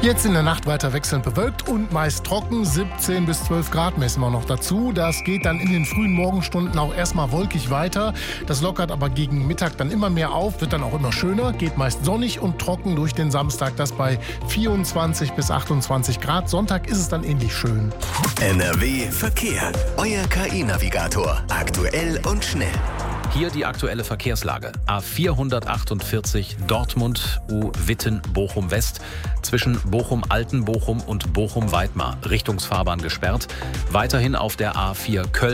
Jetzt in der Nacht weiter wechselnd bewölkt und meist trocken. 17 bis 12 Grad messen wir noch dazu. Das geht dann in den frühen Morgenstunden auch erstmal wolkig weiter. Das lockert aber gegen Mittag dann immer mehr auf, wird dann auch immer schöner. Geht meist sonnig und trocken durch den Samstag. Das bei 24 bis 28 Grad. Sonntag ist es dann ähnlich schön. NRW Verkehr. Euer KI-Navigator. Aktuell und schnell. Hier die aktuelle Verkehrslage. A448 Dortmund Witten Bochum West. Zwischen Bochum-Altenbochum und Bochum-Weidmar. Richtungsfahrbahn gesperrt. Weiterhin auf der A4 Köln.